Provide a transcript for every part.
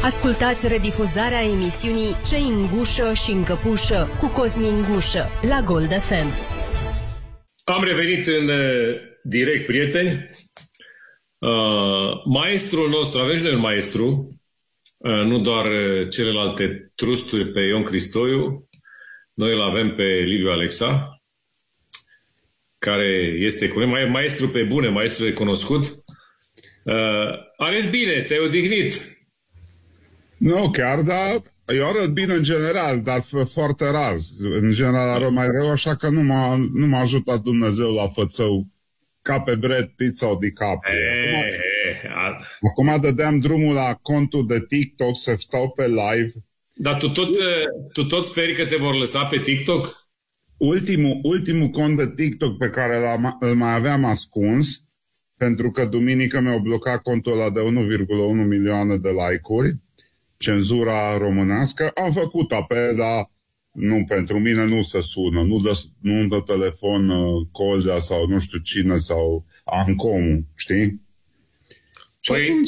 Ascultați redifuzarea emisiunii Cei în gușă și în căpușă cu Cosmin Gușă la Gold FM. Am revenit în direct, prieteni. Maestrul nostru, avem și noi un maestru, nu doar celelalte trusturi pe Ion Cristoiu, noi îl avem pe Liviu Alexa, care este cu noi, maestru pe bune, maestru recunoscut. Arăți bine, te-ai odihnit. Nu chiar, dar eu arăt bine în general, dar foarte rar. În general arăt mai rău, așa că nu m-a ajutat Dumnezeu la fățău ca pe Brad Pitt sau DiCaprio. Acum dădeam drumul la contul de TikTok să stau pe live. Dar tu tot speri că te vor lăsa pe TikTok? Ultimul cont de TikTok pe care îl mai aveam ascuns, pentru că duminică mi-au blocat contul ăla de 1,1 milioane de like-uri, cenzura românească, am făcut apel, dar nu, pentru mine nu se sună, nu dă telefon Coldea sau nu știu cine sau Ancomul, știi? Și atunci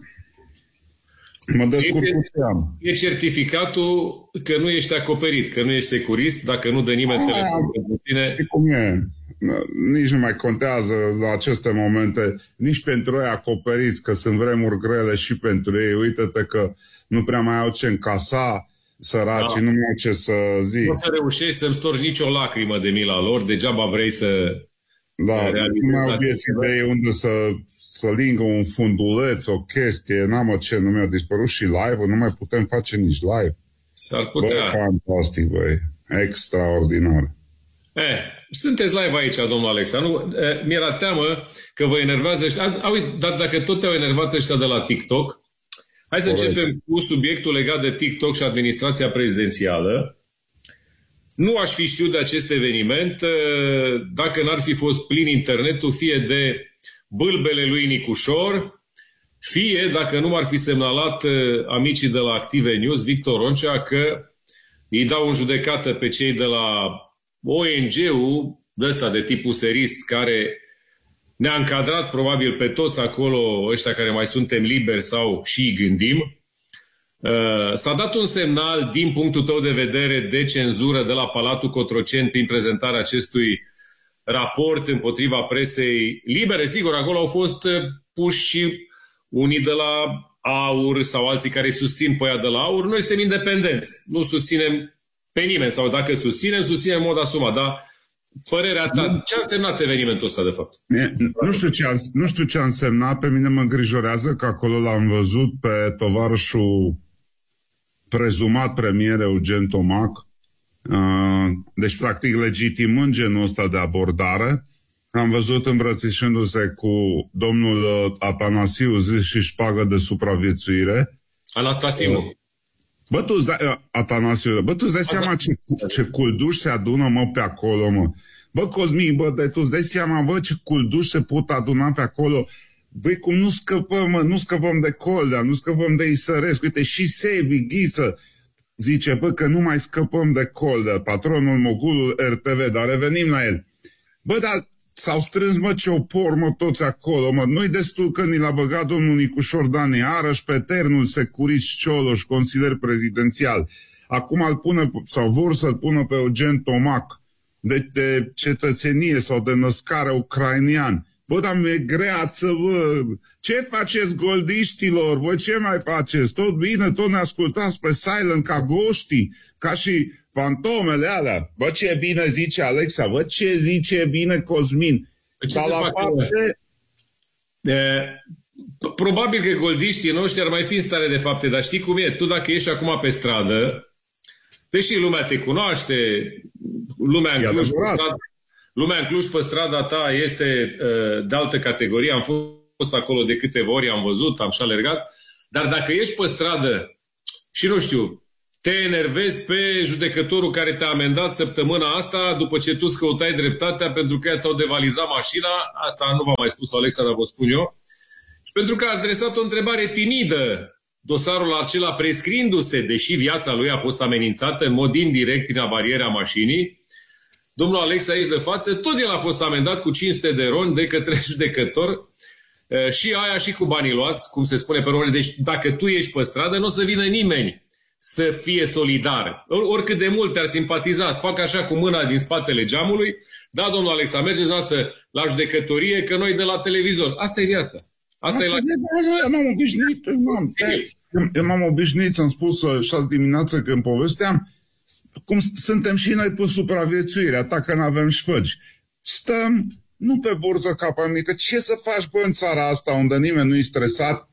mă descurc cu ce am. E certificatul că nu ești acoperit, că nu ești securist, dacă nu dă nimeni telefon pentru tine. Știi cum e? Nici nu mai contează la aceste momente, nici pentru ei acoperiți, că sunt vremuri grele și pentru ei. Uite-te că nu prea mai au ce încasa, săracii, nu mai au ce să zic. Nu să reușești să-mi storci nicio lacrimă de mila lor, degeaba vrei să... Da, nu mai au vieți idei unde să lingă un funduleț, o chestie, n-am ce, nu mi-a dispărut și live-ul, nu mai putem face nici live. S-ar putea. Băi, fantastic, băi, extraordinar. Sunteți live aici, domnul Alexa. Mi-era teamă că vă enervează ăștia. Dar dacă tot te-au enervat ăștia de la TikTok, hai să începem cu subiectul legat de TikTok și administrația prezidențială. Nu aș fi știut de acest eveniment dacă n-ar fi fost plin internetul fie de bâlbele lui Nicușor, fie dacă nu m-ar fi semnalat amicii de la Active News, Victor Roncea, că îi dau în judecată pe cei de la ONG-ul ăsta de tipul serist, care ne-a încadrat probabil pe toți acolo, ăștia care mai suntem liberi sau și gândim. S-a dat un semnal, din punctul tău de vedere, de cenzură de la Palatul Cotroceni prin prezentarea acestui raport împotriva presei libere. Sigur, acolo au fost puși și unii de la AUR sau alții care îi susțin pe aia de la AUR. Noi suntem independenți, nu susținem pe nimeni, sau dacă susținem în mod asumat, dar părerea ta, ce a însemnat evenimentul ăsta de fapt? Nu știu ce a însemnat, pe mine mă îngrijorează că acolo l-am văzut pe tovarășul prezumat premier Eugen Tomac, deci practic legitimând genul ăsta de abordare. Am văzut îmbrățișându-se cu domnul Atanasiu, zis și șpagă de supraviețuire. Anastasiu. Bă, tu-ți dai seama ce culduși se adună, mă, pe acolo, mă. Bă, Cosmin, tu-ți dai seama, bă, ce culduși se pot aduna pe acolo. Băi, cum nu scăpăm, mă, nu scăpăm de Coldea, nu scăpăm de Isărescu. Uite, și Sebi Ghisă zice, bă, că nu mai scăpăm de Coldea, patronul mogulul RTV, dar revenim la el. Bă, dar s-au strâns, mă, ce opor, mă, toți acolo, mă. Nu-i destul că ni l-a băgat domnul Nicușor Dan Iarăși pe eternul securist Cioloș, consilier prezidențial. Acum îl pune, sau vor să-l pună pe Eugen Tomac de cetățenie sau de născare ucrainian. Bă, dar mi-e greață, bă. Ce faceți, goldiștilor? Voi ce mai faceți? Tot bine? Tot ne ascultați pe silent ca goștii? Ca și fantomele alea. Bă, ce bine zice Alexa, bă, ce zice bine Cosmin. Dar la parte... Probabil că goldiștii noștri ar mai fi în stare de fapte, dar știi cum e? Tu dacă ești acum pe stradă, deși lumea te cunoaște, lumea în Cluj pe strada ta este de altă categorie, am fost acolo de câteva ori, am văzut, am și alergat, dar dacă ești pe stradă și nu știu, te enervezi pe judecătorul care te-a amendat săptămâna asta după ce tu scăutai dreptatea pentru că ți-au devalizat mașina, asta nu v-am mai spus Alexa, dar vă spun eu, și pentru că a adresat o întrebare timidă, dosarul acela prescriindu-se, deși viața lui a fost amenințată în mod indirect prin avarierea mașinii, domnul Alexa aici de față, tot el a fost amendat cu 500 de RON de către judecător și aia și cu banii luați, cum se spune pe române. Deci dacă tu ești pe stradă, nu o să vină nimeni să fie solidar. Oricât de mult te-ar simpatiza, să facă așa cu mâna din spatele geamului, da, domnul Alexa, mergeți noastră la judecătorie, că noi de la televizor. Asta e viața. Asta e la... M-am obișnuit, m-am obișnuit, am spus 6 dimineața când povesteam, cum suntem și noi pe supraviețuire, atât că n-avem șpăgi. Stăm, nu pe burtă capa mică, ce să faci, bă, în țara asta unde nimeni nu e stresat,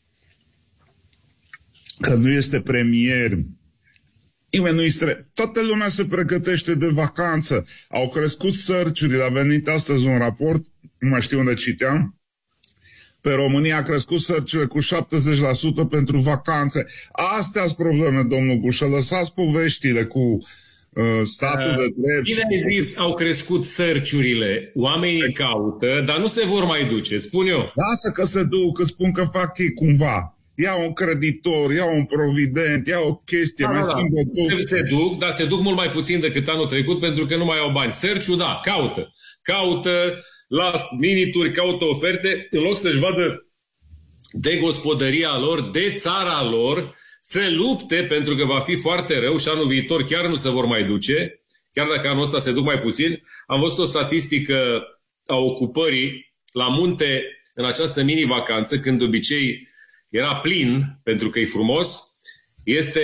că nu este premier, nimeni nu e stresat, toată lumea se pregătește de vacanță, au crescut sărciurile, a venit astăzi un raport, nu mai știu unde citeam, pe România a crescut sărcile cu 70% pentru vacanțe. Astea sunt probleme, domnul Gușă. Lăsați poveștile cu statul de drept. Bine ai zis, au crescut sărciurile. Oamenii caută, dar nu se vor mai duce, spun eu. Lasă că se duc, că spun că fac ei cumva. Ia un creditor, ia un provident, ia o chestie, mai schimbă tot. Se duc, dar se duc mult mai puțin decât anul trecut pentru că nu mai au bani. Sărciul, da, caută. Caută last minute-uri, caută oferte, în loc să-și vadă de gospodăria lor, de țara lor, să lupte, pentru că va fi foarte rău și anul viitor chiar nu se vor mai duce, chiar dacă anul ăsta se duc mai puțin. Am văzut o statistică a ocupării la munte în această mini-vacanță, când de obicei era plin, pentru că e frumos, este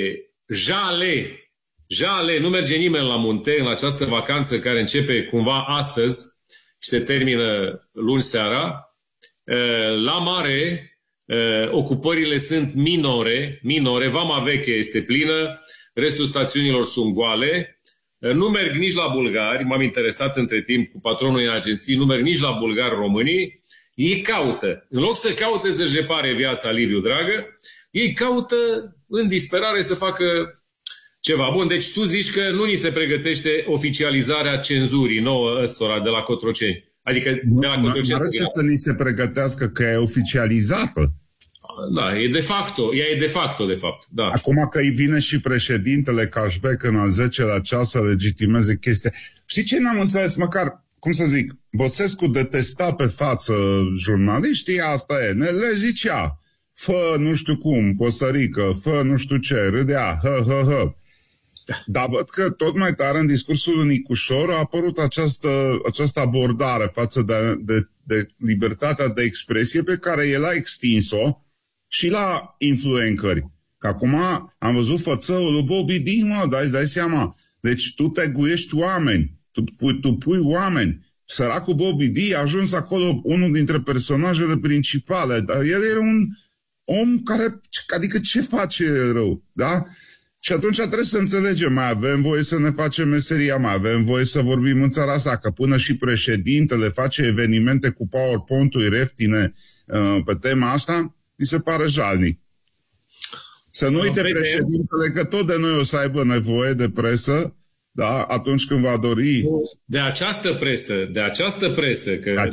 jale. Jale, nu merge nimeni la munte în această vacanță care începe cumva astăzi și se termină luni seara. La mare, ocupările sunt minore, Vama Veche este plină, restul stațiunilor sunt goale. Nu merg nici la bulgari, m-am interesat între timp cu patronul în agenții, nu merg nici la bulgari românii. Ei caută, în loc să caute să-și repare viața, Liviu dragă, ei caută în disperare să facă ceva. Bun, deci tu zici că nu ni se pregătește oficializarea cenzurii nouă ăstora de la Cotroceni. Adică de la Cotroceni. Nu are să ni se pregătească că e oficializată. Da, e de facto. Ea e de facto, de fapt. Da. Acum că îi vine și președintele Cașbec în al 10-lea ceas să legitimeze chestia. Știi ce n-am înțeles? Măcar, cum să zic, Băsescu detesta pe față jurnaliștii, asta e. Ne le zicea. Fă nu știu cum, păsărică, fă nu știu ce, râdea, hă. Dar văd că tot mai tare în discursul lui Nicușor a apărut această abordare față de libertatea de expresie pe care el a extins-o și la influencări. Că acum am văzut fățăul lui Bobby D, mă, dai seama. Deci tu te guiești oameni, tu pui oameni. Săracul Bobby D a ajuns acolo unul dintre personajele principale, dar el era un om care, adică ce face rău, da? Și atunci trebuie să înțelegem, mai avem voie să ne facem meseria, mai avem voie să vorbim în țara asta, că până și președintele face evenimente cu PowerPoint-uri ieftine pe tema asta, mi se pare jalnic. Să nu uite președintele că tot de noi o să aibă nevoie de presă, da, atunci când va dori. De această presă, că de această presă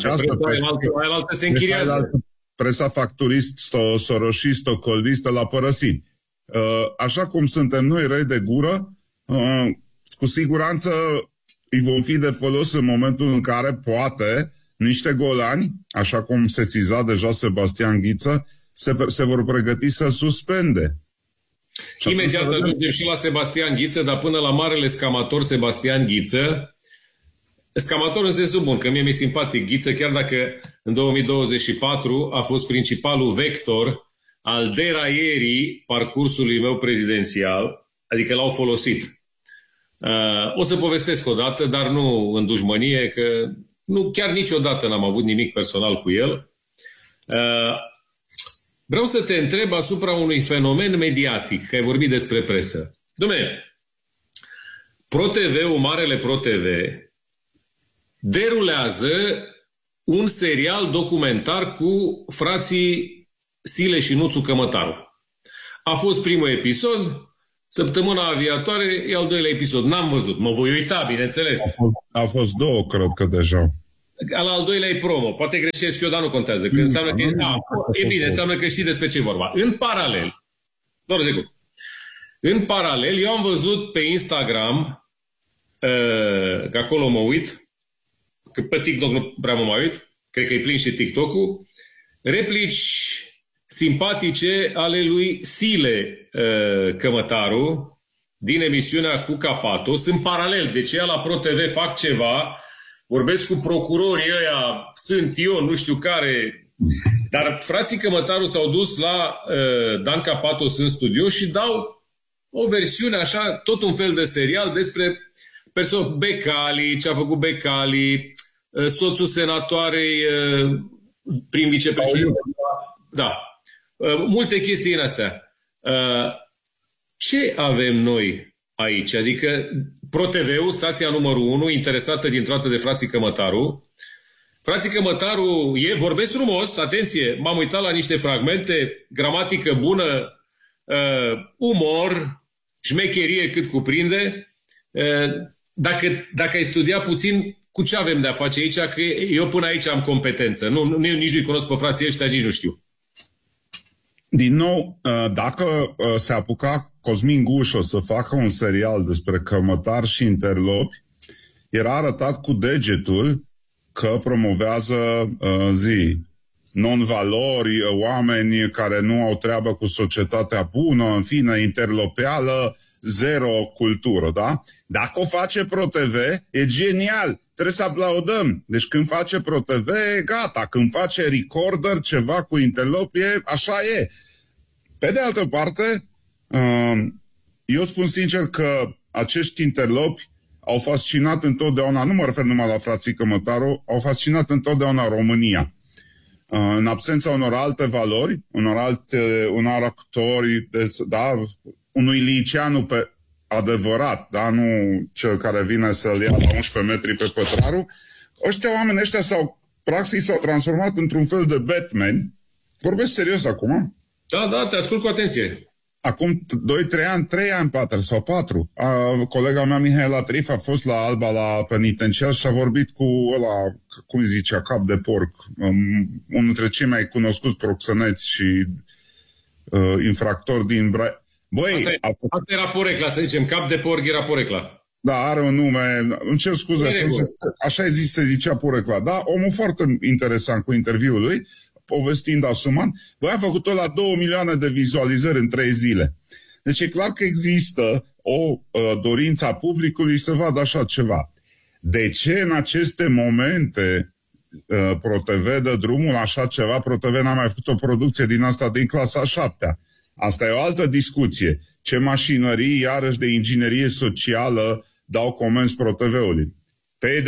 se închiriază. Presa facturistă, soroșistă, coldistă l-a părăsit. Așa cum suntem noi răi de gură, cu siguranță îi vom fi de folos în momentul în care poate niște golani, așa cum sesiza deja Sebastian Ghiță, se vor pregăti să suspende. Imediat ajungem și la Sebastian Ghiță, dar până la marele scamator Sebastian Ghiță. Scamator în sensul bun, că mie mi-e simpatic Ghiță, chiar dacă în 2024 a fost principalul vector al deraierii parcursului meu prezidențial, adică l-au folosit. O să povestesc o dată, dar nu în dușmănie, că nu, chiar niciodată n-am avut nimic personal cu el. Vreau să te întreb asupra unui fenomen mediatic, că ai vorbit despre presă. Dom'le, ProTV-ul, marele ProTV, derulează un serial documentar cu frații Sile și Nuțu Cămătaru. A fost primul episod, săptămâna viitoare e al doilea episod. N-am văzut, mă voi uita, bineînțeles. A fost două, cred că deja. Al doilea e promo. Poate greșesc eu, dar nu contează. Că înseamnă că, e bine, înseamnă că știi despre ce e vorba. În paralel, doar zic, în paralel, eu am văzut pe Instagram, că acolo mă uit, că pe TikTok nu prea mă mai uit, cred că e plin și TikTok-ul, replici simpatice ale lui Sile Cămătaru din emisiunea cu Capatos, în paralel. Deci ea la ProTV fac ceva, vorbesc cu procurorii ăia, sunt eu, nu știu care. Dar frații Cămătaru s-au dus la Dan Capatos în studio și dau o versiune așa, tot un fel de serial despre Becali, ce a făcut Becali, soțul senatoarei prin vicepreședinte. Da. Multe chestii în astea. Ce avem noi aici? Adică ProTV-ul, stația numărul 1, interesată din toată de frații Cămătaru. Frații Cămătaru vorbesc frumos, atenție, m-am uitat la niște fragmente, gramatică bună, umor, șmecherie cât cuprinde. Dacă ai studia puțin, cu ce avem de-a face aici? Că eu până aici am competență. Nici nu-i cunosc pe frații ăștia, nici nu știu. Din nou, dacă se apuca Cosmin Gușo să facă un serial despre cămătari și interlopi, era arătat cu degetul că promovează non-valori, oameni care nu au treabă cu societatea bună, în fine, interlopeală, zero cultură, da? Dacă o face ProTV, e genial, trebuie să aplaudăm. Deci când face ProTV, gata, când face Recorder, ceva cu interlopie, așa e. Pe de altă parte, eu spun sincer că acești interlopi au fascinat întotdeauna, nu mă refer numai la frații Cămătaru, au fascinat întotdeauna România. În absența unor alte valori, unor actori, da, unui liceanu adevărat, da, nu cel care vine să-l ia la 11 metri pe pătraru, oamenii ăștia practic s-au transformat într-un fel de Batman. Vorbesc serios acum? Da, te ascult cu atenție. Acum 2-3 ani, 3 ani, 4, colega mea, Mihaela Trif, a fost la Alba, la penitenciar și a vorbit cu ăla, cum zicea, cap de porc, unul dintre cei mai cunoscuți proxăneți și infractori din Băi, asta era porecla, să zicem, cap de porc era porecla. Da, are un nume, îmi cer scuze, așa se zicea porecla. Da, omul foarte interesant cu interviul lui, povestind asumat, băi, a făcut-o la 2 milioane de vizualizări în 3 zile. Deci e clar că există o dorință a publicului să vadă așa ceva. De ce în aceste momente ProTV dă drumul la așa ceva? ProTV n-a mai făcut o producție din asta din clasa 7-a. Asta e o altă discuție. Ce mașinării, iarăși, de inginerie socială dau comenzi ProTV-ului. Pe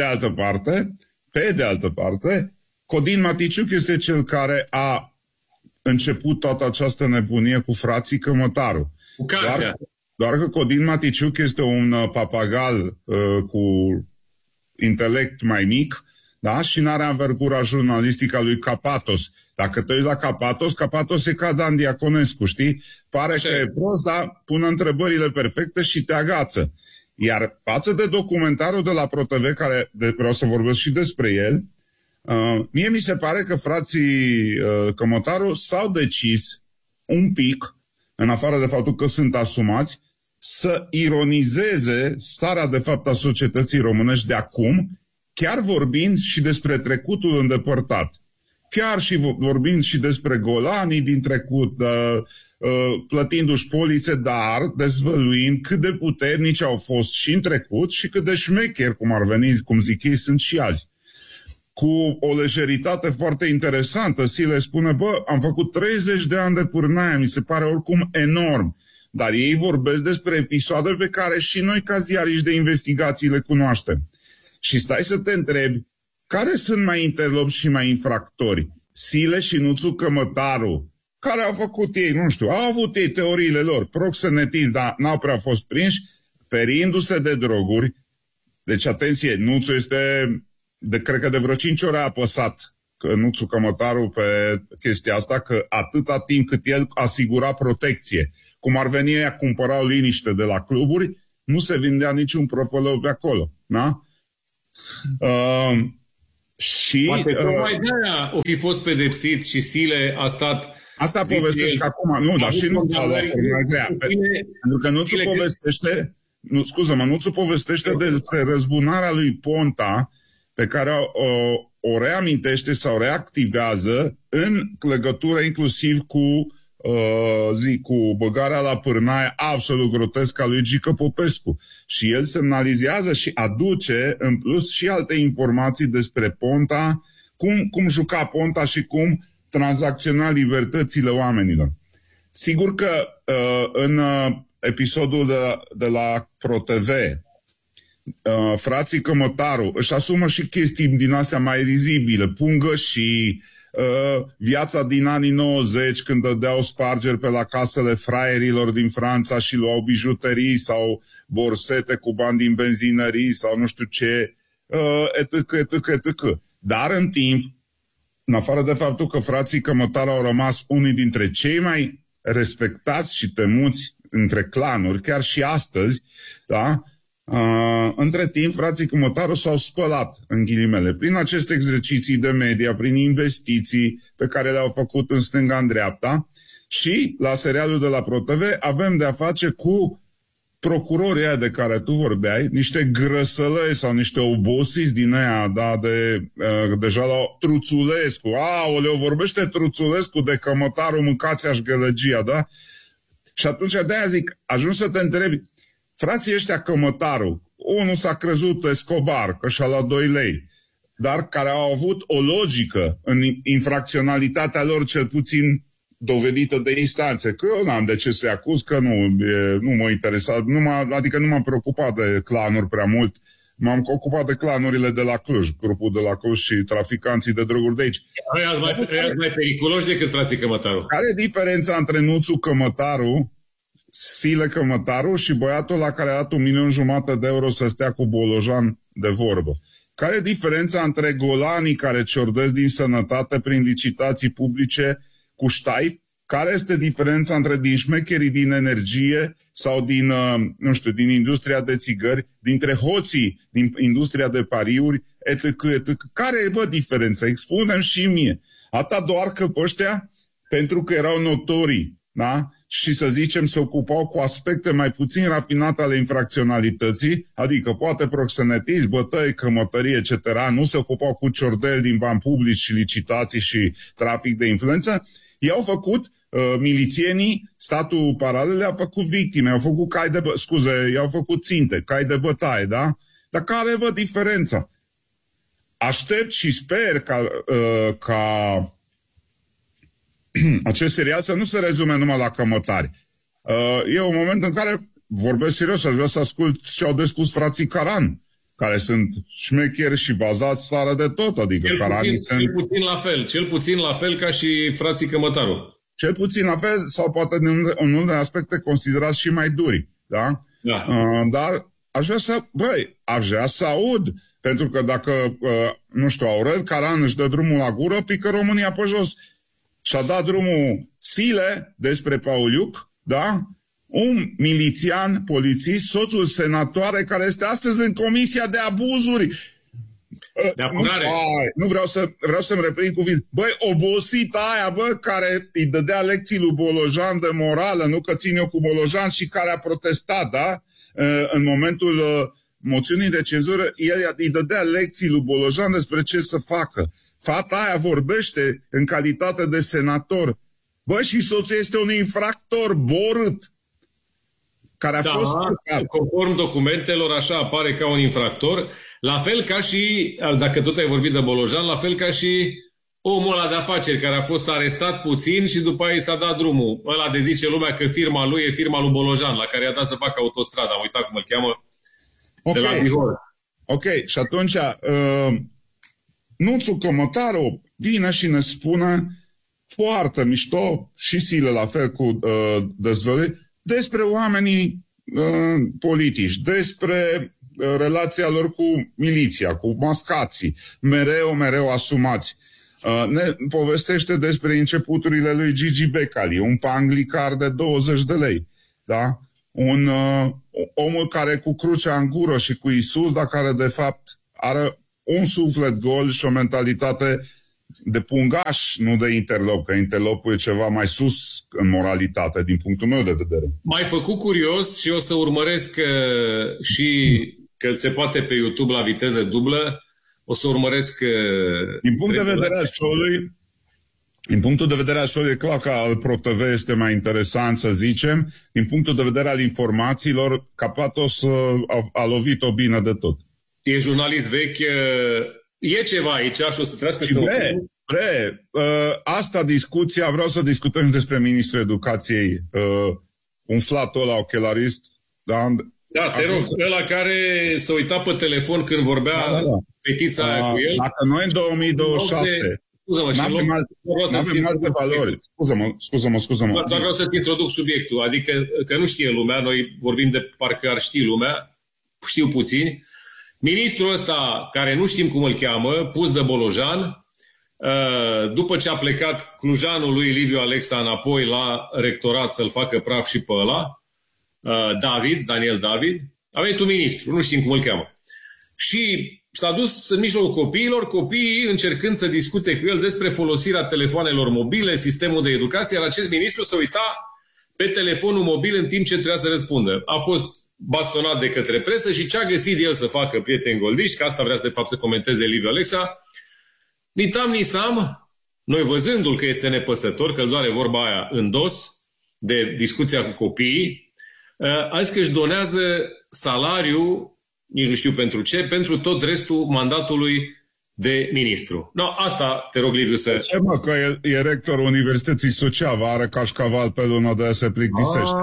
de altă parte, Codin Maticiuc este cel care a început toată această nebunie cu frații Cămătaru. Cu cartea. Doar că Codin Maticiuc este un papagal cu intelect mai mic, da? Și n-are învergura jurnalistică a lui Capatos. Dacă te uiți la Capatos e ca Dan Diaconescu, știi? Pare că e prost, dar pune întrebările perfecte și te agață. Iar față de documentarul de la ProTV, care vreau să vorbesc și despre el, mie mi se pare că frații Cămătaru s-au decis un pic, în afară de faptul că sunt asumați, să ironizeze starea de fapt a societății românești de acum, chiar vorbind și despre trecutul îndepărtat. Chiar și vorbind și despre golanii din trecut, plătindu-și polițe, dar dezvăluind cât de puternici au fost și în trecut și cât de șmecheri, cum ar veni, cum zic ei, sunt și azi. Cu o lejeritate foarte interesantă, Sile spune, am făcut 30 de ani de Pârnaia, mi se pare oricum enorm. Dar ei vorbesc despre episoade pe care și noi, ca ziariști de investigații, le cunoaștem. Și stai să te întrebi, care sunt mai interlopi și mai infractori? Sile și Nuțu Cămătaru, care au făcut ei, nu știu, au avut ei teoriile lor, proxenetivi, dar n-au prea fost prinși, ferindu-se de droguri. Deci, atenție, Nuțu este, cred că de vreo 5 ori a apăsat Nuțu Cămătaru pe chestia asta, că atâta timp cât el asigura protecție, cum ar veni ea, cumpărau liniște de la cluburi, nu se vindea niciun profilou pe acolo, da? Și poate tocmai de-aia o fi fost pedepsit și Sile a stat. Asta povestește acum, nu, dar și nu s-a luat grea. Pentru că Nuțu povestește, Nuțu povestește despre răzbunarea lui Ponta, pe care o reamintește sau reactivează în legătură inclusiv cu cu băgarea la pârnaie absolut grotescă a lui Gică Popescu. Și el semnalizează și aduce în plus și alte informații despre Ponta, cum juca Ponta și cum tranzacționa libertățile oamenilor. Sigur că în episodul de la ProTV, frații Cămătaru își asumă și chestii din astea mai rizibile, pungă și viața din anii 90, când dădeau spargeri pe la casele fraierilor din Franța și luau bijuterii sau borsete cu bani din benzinării sau nu știu ce, etc. Dar în timp, în afară de faptul că frații Cămătaru au rămas unii dintre cei mai respectați și temuți între clanuri, chiar și astăzi, da? Între timp, frații Cămătaru s-au spălat, în ghilimele, prin aceste exerciții de media, prin investiții pe care le-au făcut în stânga, în dreapta, și la serialul de la ProTV avem de-a face cu procurorii aia de care tu vorbeai, niște grăsălăi sau niște obosiți din aia, da, deja la Truțulescu. Aoleu, vorbește Truțulescu de Cămătaru, mâncați-aș gălăgia, da? Și atunci de-aia zic, ajungi să te întrebi, frații ăștia Cămătaru, unul s-a crezut Escobar, că și-a luat 2 lei, dar care au avut o logică în infracționalitatea lor, cel puțin dovedită de instanțe, că eu n-am de ce să-i acuz, că nu mă interesa, adică nu m-am preocupat de clanuri prea mult, m-am ocupat de clanurile de la Cluj, grupul de la Cluj și traficanții de droguri de aici. Ăia mai periculoși decât frații Cămătaru. Care e diferența între Nuțu Cămătaru, Sile Cămătaru și băiatul la care a dat 1.500.000 de euro să stea cu Bolojan de vorbă? Care e diferența între golanii care ciordesc din sănătate prin licitații publice cu ștaif? Care este diferența între din șmecherii din energie sau din, din industria de țigări, dintre hoții din industria de pariuri, etc. Care e, diferența? Expunem și mie. Atât doar că pe ăștia, pentru că erau notorii, da? Și să zicem se ocupau cu aspecte mai puțin rafinate ale infracționalității, adică poate proxenetism, bătăi, cămătărie, etc., nu se ocupau cu ciordeli din bani publici și licitații și trafic de influență, i-au făcut milițienii, statul paralel le-a făcut victime, i-au făcut i-au făcut ținte, cai de bătaie, da? Dar care e, diferența? Aștept și sper ca acest serial să nu se rezume numai la cămătari. E un moment în care, vorbesc serios, aș vrea să ascult ce au de spus frații Caran, care sunt șmecheri și bazați țară de tot, adică cel puțin la fel ca și frații Cămătaru. Cel puțin la fel, sau poate în unele aspecte considerați și mai duri, da? Da. Dar aș vrea să aud, pentru că dacă, Aurel Caran își dă drumul la gură, pică România pe jos. Și-a dat drumul Sile despre Pauliuc, da? Un milițian, polițist, soțul senatoare, care este astăzi în Comisia de Abuzuri. De apărare. Vreau să-mi reprind cuvinte. Obosita aia, care îi dădea lecții lui Bolojan de morală, nu că țin eu cu Bolojan, și care a protestat, da? În momentul moțiunii de cenzură, el îi dădea lecții lui Bolojan despre ce să facă. Fata aia vorbește în calitate de senator. Și soțul este un infractor borât, care a fost... Conform documentelor, așa apare ca un infractor, la fel ca și, dacă tot ai vorbit de Bolojan, la fel ca și omul ăla de afaceri care a fost arestat puțin și după aia i s-a dat drumul. Ăla de zice lumea că firma lui e firma lui Bolojan, la care i-a dat să facă autostrada. Am uitat cum îl cheamă. De la Bihor. Ok, și atunci... Nuțu Cămătaru vine și ne spune foarte mișto, și Sile la fel cu dezvăluiri, despre oamenii politici, despre relația lor cu miliția, cu mascații, mereu asumați. Ne povestește despre începuturile lui Gigi Becali, un panglicar de 20 de lei, da? Omul care cu crucea în gură și cu Isus, dar care de fapt are un suflet gol și o mentalitate de pungaș, nu de interlop, că interlopul e ceva mai sus în moralitate, din punctul meu de vedere. M-ai făcut curios și o să urmăresc și că se poate pe YouTube la viteză dublă, o să urmăresc... Din punct de vedere al show-ului, Din punctul de vedere al șoului, e clar că al ProTV este mai interesant, să zicem. Din punctul de vedere al informațiilor, Capatos a lovit-o bine de tot. E jurnalist vechi, e ceva aici și o să trească să... Asta discuția, vreau să discutăm despre Ministrul Educației, umflatul ăla ochelarist. Da, te rog, ăla care se uita pe telefon când vorbea fetița aia cu el. Dacă noi în 2026 n-avem alte valori. Scuză-mă. Dar vreau să-ți introduc subiectul, adică că nu știe lumea, noi vorbim de parcă ar ști lumea, știu puțini. Ministrul ăsta, care nu știm cum îl cheamă, pus de Bolojan, după ce a plecat clujanul lui Liviu Alexa înapoi la rectorat să-l facă praf și pe ăla, Daniel David, a venit un ministru, nu știm cum îl cheamă. Și s-a dus în mijlocul copiilor, copiii încercând să discute cu el despre folosirea telefoanelor mobile, sistemul de educație, iar acest ministru se uita pe telefonul mobil în timp ce trebuia să răspundă. A fost bastonat de către presă și ce a găsit el să facă, prieten goldiști, că asta vrea de fapt să comenteze Liviu Alexa, ni tam ni sam, noi văzându-l că este nepăsător, că îl doare vorba aia în dos de discuția cu copiii, a zis că își donează salariul, nici nu știu pentru ce, pentru tot restul mandatului de ministru. No, asta te rog, Liviu, să... Ce mă, că e rectorul Universității Suceava, are cașcaval pe lună de aia se plictisește.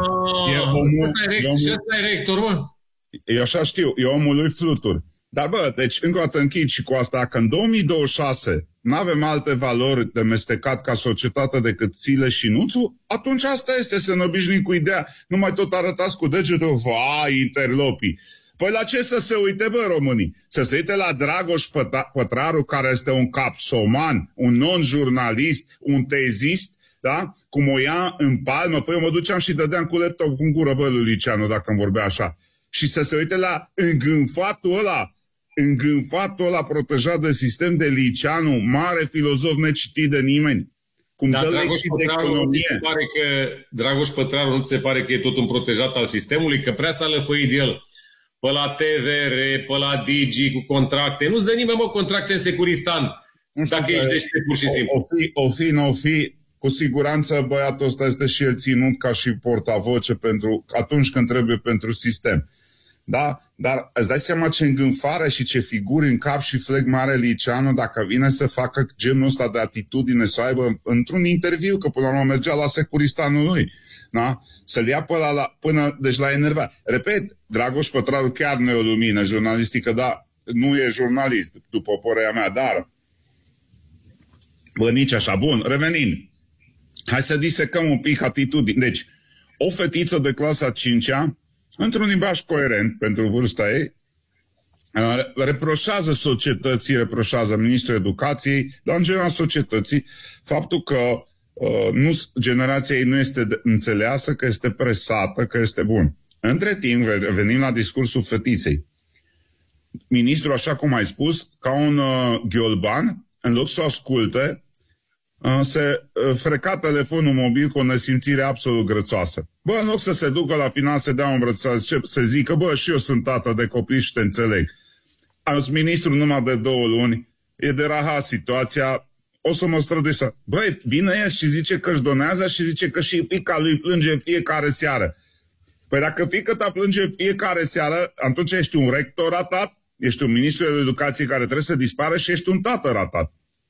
Ce ăsta e rector, mă? Eu așa știu, e omul lui Flutur. Dar bă, deci încă o dată închid și cu asta, că în 2026 n-avem alte valori de mestecat ca societate decât țile și nuțul, atunci asta este, să ne obișnuim cu ideea, nu mai tot arătați cu degetul, vai, interlopii. Păi la ce să se uite, bă, românii? Să se uite la Dragoș Pătraru, care este un capsoman, un non-jurnalist, un tezist, da? Cum o ia în palmă, păi eu mă duceam și dădeam cu laptop cu gură, bă, lui Liceanu, dacă îmi vorbea așa. Și să se uite la îngânfatul ăla protejat de sistem de Liceanu, mare filozof necitit de nimeni. Cum dă lecții de economie. Dragoș Pătraru nu ți se pare că e tot un protejat al sistemului? Că prea s-a lăfăit el pe la TVR, pe la Digi cu contracte. Nu-ți dă nimeni, mă, contracte în Securistan. Dacă ești deștept, pur și simplu. O fi, cu siguranță băiatul ăsta este și el ținut ca și portavoce pentru atunci când trebuie pentru sistem. Da? Dar îți dai seama ce îngânfare și ce figuri în cap și fleg mare Liceanu dacă vine să facă genul ăsta de atitudine, să aibă într-un interviu, că până la urmă mergea la Securistanul lui. Da? Să-l ia până deci la enervat. Repet, Dragoș Pătraru chiar nu e o lumină jurnalistică, dar nu e jurnalist, după părerea mea, dar bă, nici așa. Bun, revenind. Hai să disecăm un pic atitudini. Deci, o fetiță de clasa 5-a, într-un limbaj coerent pentru vârsta ei, reproșează societății, reproșează Ministrul Educației, dar în general societății, faptul că generația ei nu este înțeleasă, că este presată, că este bun. Între timp, venim la discursul fetiței. Ministrul, așa cum ai spus, ca un ghiolban, în loc să o asculte, se freca telefonul mobil cu o nesimțire absolut grățoasă. Bă, în loc să se ducă la final, să dea o îmbrățare, să zică, bă, și eu sunt tată de copii și te înțeleg. Am zis, ministrul numai de 2 luni, e de raha situația, o să mă străduiesc să... Băi, vine el și zice că își donează și zice că și fiica lui plânge în fiecare seară. Păi dacă fiica ta plânge în fiecare seară, atunci ești un rector ratat, ești un ministru de educație care trebuie să dispară și ești un tată ratat.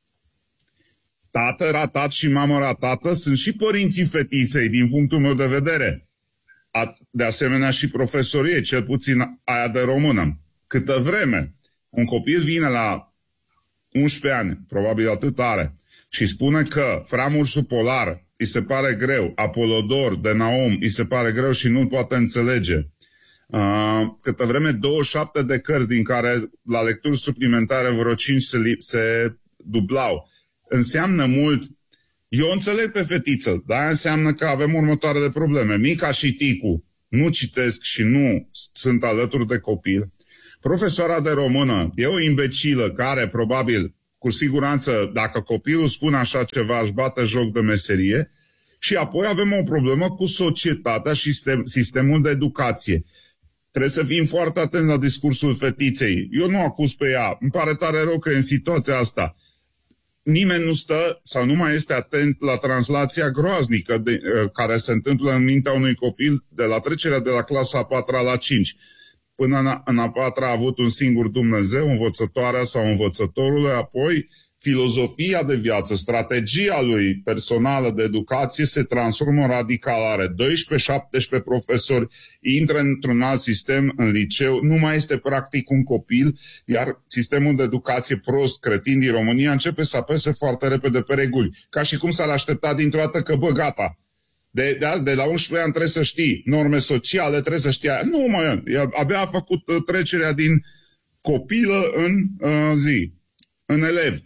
Tată ratat și mamă ratată sunt și părinții fetiței, din punctul meu de vedere. De asemenea și profesorie, cel puțin aia de română. Câtă vreme un copil vine la 11 ani, probabil atât are, și spune că Framursul Polar îi se pare greu, Apolodor de Naum îi se pare greu și nu poate înțelege. Câtă vreme 27 de cărți, din care la lecturi suplimentare vreo 5 se dublau, înseamnă mult. Eu înțeleg pe fetiță, dar înseamnă că avem următoarele probleme. Mica și Ticu nu citesc și nu sunt alături de copil. Profesoara de română e o imbecilă care probabil, cu siguranță, dacă copilul spune așa ceva, își bate joc de meserie. Și apoi avem o problemă cu societatea și sistemul de educație. Trebuie să fim foarte atenți la discursul fetiței. Eu nu acuz pe ea. Îmi pare tare rău că e în situația asta. nimeni nu stă sau nu mai este atent la translația groaznică care se întâmplă în mintea unui copil de la trecerea de la clasa a 4-a la 5. Până în a 4-a a avut un singur Dumnezeu, învățătoarea sau învățătorul, apoi filozofia de viață, strategia lui personală de educație se transformă radical. Are 12-17 profesori, intră într-un alt sistem în liceu, nu mai este practic un copil, iar sistemul de educație prost, cretin din România începe să apese foarte repede pe reguli. Ca și cum s-ar aștepta dintr-o dată că, bă, gata, de azi, de la 11 ani trebuie să știi norme sociale, trebuie să știi aia. Nu, mă, abia a făcut trecerea din copilă în elev.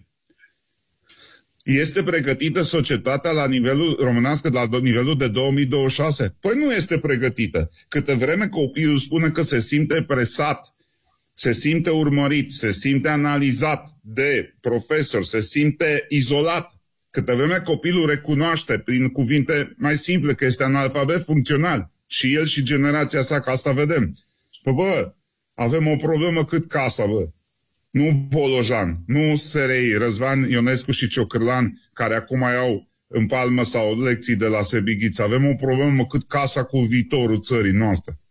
Este pregătită societatea la nivelul românească, la nivelul de 2026? Păi nu este pregătită. Câte vreme copilul spune că se simte presat, se simte urmărit, se simte analizat de profesor, se simte izolat, câte vreme copilul recunoaște prin cuvinte mai simple că este analfabet funcțional, și el și generația sa, că asta vedem. Păi bă, avem o problemă cât casa, bă. Nu Polojan, nu SRI, Răzvan Ionescu și Ciocârlan, care acum au în palmă sau lecții de la Sebighiță. Avem o problemă cât casa cu viitorul țării noastre.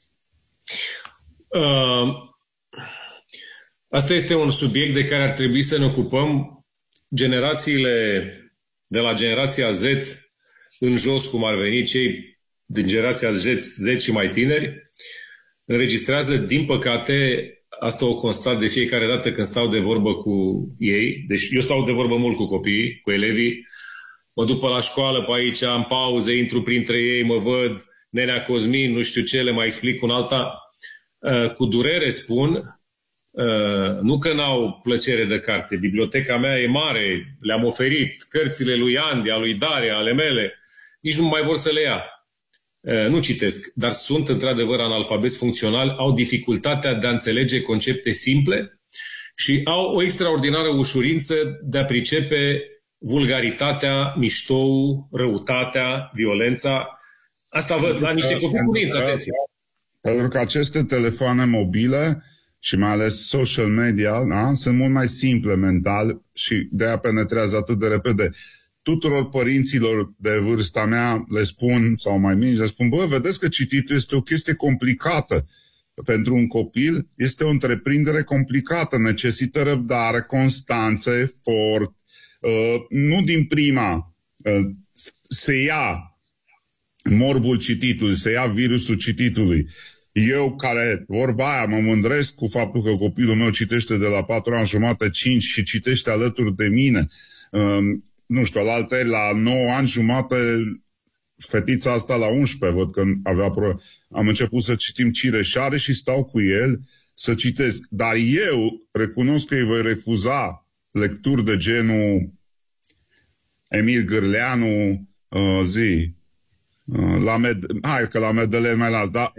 Asta este un subiect de care ar trebui să ne ocupăm. Generațiile de la generația Z în jos, cum ar veni cei din generația Z și mai tineri, înregistrează, din păcate, asta o constat de fiecare dată când stau de vorbă cu ei. Deci eu stau de vorbă mult cu copiii, cu elevii. Mă duc pe la școală pe aici, în pauze, intru printre ei, mă văd, nenea Cosmin, nu știu ce, le mai explic un alta. Cu durere spun, nu că n-au plăcere de carte. Biblioteca mea e mare, le-am oferit cărțile lui Andy, a lui Daria, ale mele. Nici nu mai vor să le ia. Nu citesc, dar sunt într-adevăr analfabeti funcționali, au dificultatea de a înțelege concepte simple și au o extraordinară ușurință de a pricepe vulgaritatea, miștoul, răutatea, violența. Asta văd la niște copii curinți, atenție. Pentru că aceste telefoane mobile și mai ales social media, da, sunt mult mai simple mental și de-aia penetrează atât de repede. Tuturor părinților de vârsta mea le spun, sau mai mici, le spun, bă, vedeți că cititul este o chestie complicată. Pentru un copil este o întreprindere complicată, necesită răbdare, constanță, efort. Nu din prima se ia morbul cititului, se ia virusul cititului. Eu care, vorba aia, mă mândresc cu faptul că copilul meu citește de la 4 ani jumate, 5 și citește alături de mine. Nu știu, la 9 ani jumate, fetița asta la 11, văd că avea am început să citim Cireșare și stau cu el să citesc. Dar eu recunosc că îi voi refuza lecturi de genul Emil Gârleanu, hai că la Medele mai las, dar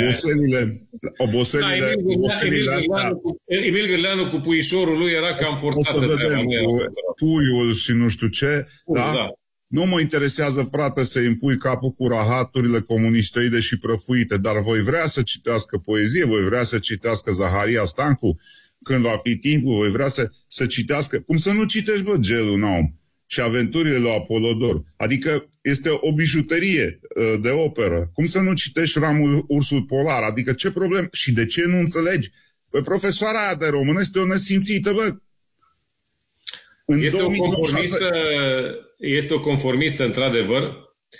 oboselile astea... Emil Gârleanu cu puișorul lui era cam forțat. O să vedem cu puiul și nu știu ce, da? Nu mă interesează, frate, să impui capul cu rahaturile comunistoide și prăfuite, dar voi vrea să citească poezie, voi vrea să citească Zaharia Stancu, când va fi timpul, voi vrea să citească... Cum să nu citești, bă, Gelul Naum și Aventurile lui Apolodor? Adică este o bijuterie de operă. Cum să nu citești Ursul Polar? Adică ce problem? Și de ce nu înțelegi? Păi profesoara aia de română este o nesimțită, bă. Este o conformistă, într-adevăr.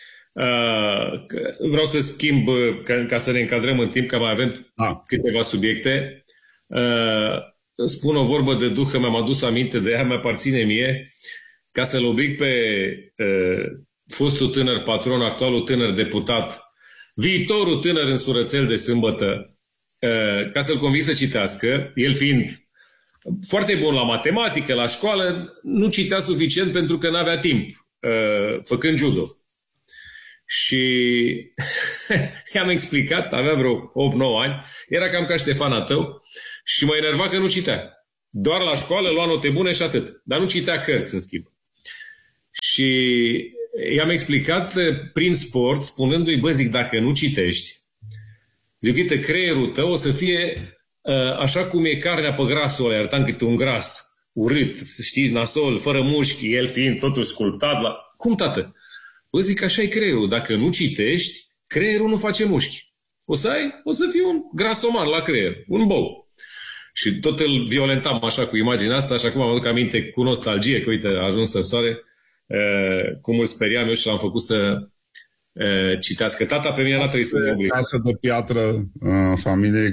Vreau să schimb, ca să ne încadrăm în timp, că mai avem câteva subiecte. Spun o vorbă de duh, că mi-am adus aminte de ea, mi-aparține mie, ca să-l oblig pe fostul tânăr patron, actualul tânăr deputat, viitorul tânăr în surățel de sâmbătă, ca să-l conving să citească, el fiind foarte bun la matematică, la școală, nu citea suficient pentru că n-avea timp, făcând judo. Și i-am explicat, avea vreo 8-9 ani, era cam ca Ștefana tău, și mă enerva că nu citea. Doar la școală lua note bune și atât. Dar nu citea cărți, în schimb. Și i-am explicat prin sport, spunându-i, bă, zic, dacă nu citești, zic, uite, creierul tău o să fie așa cum e carnea pe grasul ăla, iertam câte un gras. urât, știi, nasol, fără mușchi, el fiind totul sculptat la... Cum, tată? Bă, zic, așa e creierul. Dacă nu citești, creierul nu face mușchi. O să fii un grasoman la creier, un bou. Și tot îl violentam așa cu imaginea asta și acum mă aduc aminte cu nostalgie că, uite, a ajuns să soare, cum îl speriam eu și l-am făcut să citească. Tata, pe mine n-a trebuit să mă oblig. Casă de piatră, familiei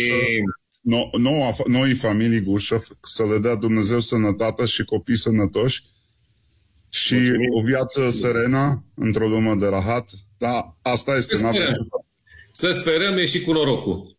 Gușă, noi familii Gușă, să le dea Dumnezeu sănătate și copii sănătoși și o viață serenă într-o lume de rahat. Da, asta este. Să sperăm, e și cu norocul.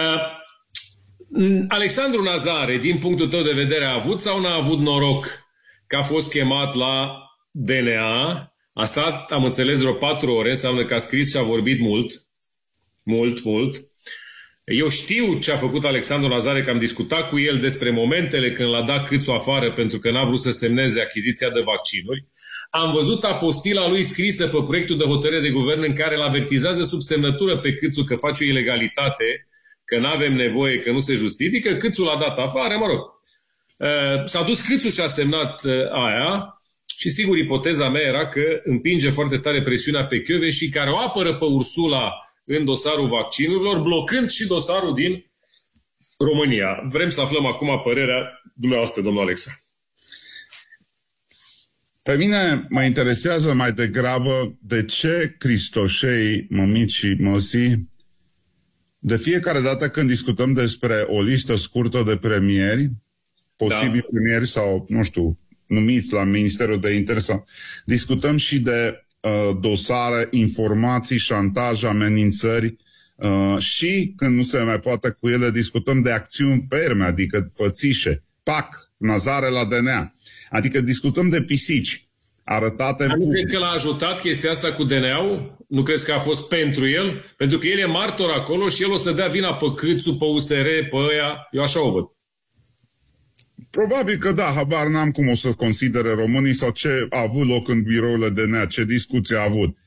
Alexandru Nazare, din punctul tău de vedere, a avut sau n-a avut noroc că a fost chemat la DNA? A stat, am înțeles, vreo 4 ore, înseamnă că a scris și a vorbit mult. Eu știu ce a făcut Alexandru Nazare, că am discutat cu el despre momentele când l-a dat Câțu afară pentru că n-a vrut să semneze achiziția de vaccinuri. Am văzut apostila lui scrisă pe proiectul de hotărâre de guvern în care îl avertizează sub semnătură pe Câțu că face o ilegalitate, că nu avem nevoie, că nu se justifică. Câțu l-a dat afară, mă rog. S-a dus Câțu și a semnat aia și sigur ipoteza mea era că împinge foarte tare presiunea pe Kövesi, care o apără pe Ursula în dosarul vaccinurilor, blocând și dosarul din România. Vrem să aflăm acum părerea dumneavoastră, domnul Alexa. Pe mine mă interesează mai degrabă de ce Cristoșei, mămici și măsii, de fiecare dată când discutăm despre o listă scurtă de premieri, posibili premieri sau, nu știu, numiți la Ministerul de Interne, discutăm și de dosare, informații, șantaj, amenințări și, când nu se mai poate cu ele, discutăm de acțiuni ferme, adică fățișe, PAC, Nazare la DNA. Adică discutăm de pisici arătate... Nu crezi că l-a ajutat chestia asta cu DNA-ul? Nu crezi că a fost pentru el? Pentru că el e martor acolo și el o să dea vina pe Câțu, pe USR, pe ăia. Eu așa o văd. Probabil că da, habar n-am cum o să considere românii sau ce a avut loc în birourile DNA, ce discuție a avut.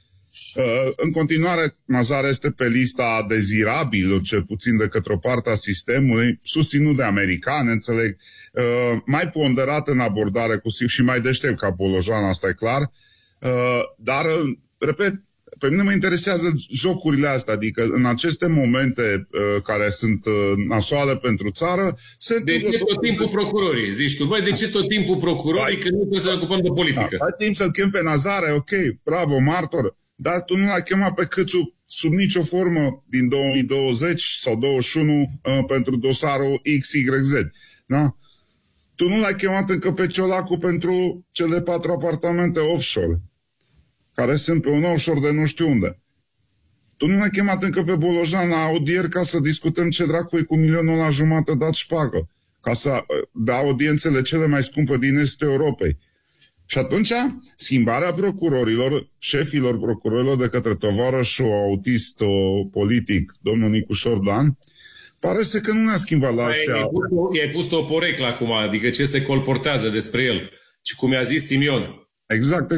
În continuare, Nazare este pe lista dezirabilă, cel puțin de către o parte a sistemului, susținut de americani, înțeleg, mai ponderat în abordare și mai deștept ca Bolojan, asta e clar. Dar, repet, pe mine mă interesează jocurile astea, adică în aceste momente care sunt nasoale pentru țară... De ce tot timpul procurorii, zici tu? Băi, de ce tot timpul procurorii când nu trebuie să ne ocupăm de politică? Ai timp să-l chem pe Nazare, ok, bravo, martor, dar tu nu l-ai chemat pe Câțu sub nicio formă din 2020 sau 2021 pentru dosarul XYZ, da? Tu nu l-ai chemat încă pe Ciolacu pentru cele 4 apartamente offshore, care sunt pe un offshore de nu știu unde. Tu nu l-ai chemat încă pe Bolojan la audier ca să discutăm ce dracu e cu 1,5 milion dat șpagă, ca să dea audiențele cele mai scumpe din estul Europei. Și atunci, schimbarea procurorilor, șefilor procurorilor de către tovarășul autist politic, domnul Nicușor Dan, pare să că nu ne-a schimbat la astea. I-ai pus o poreclă acum, adică ce se colportează despre el. Și cum i-a zis Simion. Exact.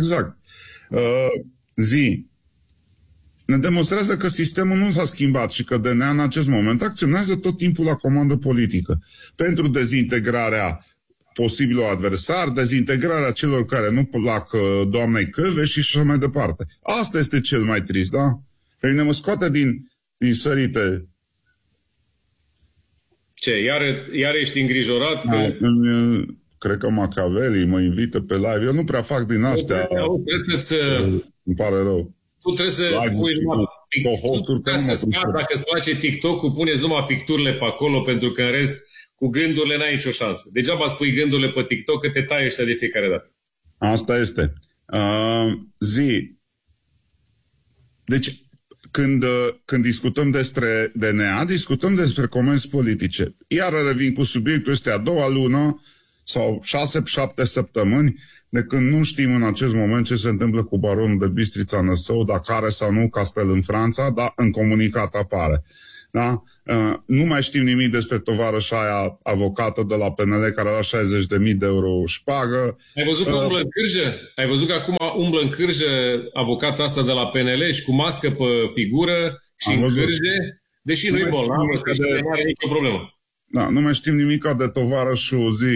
Ne demonstrează că sistemul nu s-a schimbat și că DNA în acest moment acționează tot timpul la comandă politică. Pentru dezintegrarea posibilor adversari, dezintegrarea celor care nu plac doamnei Kövesi și așa mai departe. Asta este cel mai trist, da? Pe mine mă scoate din sărite. Ce? Iar ești îngrijorat? Da, cred că Machiavelli mă invită pe live. Eu nu prea fac din astea. Îmi pare rău. Tu trebuie să pui dacă îți place TikTok-ul, puneți numai picturile pe acolo, pentru că în rest, cu gândurile n-ai nicio șansă. Degeaba îți pui gândurile pe TikTok, că te taie ăștia de fiecare dată. Asta este. Deci, când discutăm despre DNA, discutăm despre comenzi politice. Iar revin cu subiectul ăsta a doua lună sau 6-7 săptămâni de când nu știm în acest moment ce se întâmplă cu baronul de Bistrița Năsău, dacă are sau nu castel în Franța, dar în comunicat apare. Da? Nu mai știm nimic despre tovarășa aia avocată de la PNL care a luat 60.000 de euro șpagă. Ai văzut că umblă în cârjă? Ai văzut că acum umblă în cârjă avocata asta de la PNL și cu mască pe figură și în cârjă? Deși nu-i bolnav, nu are nicio problemă. Da, nu mai știm nimic de tovarășul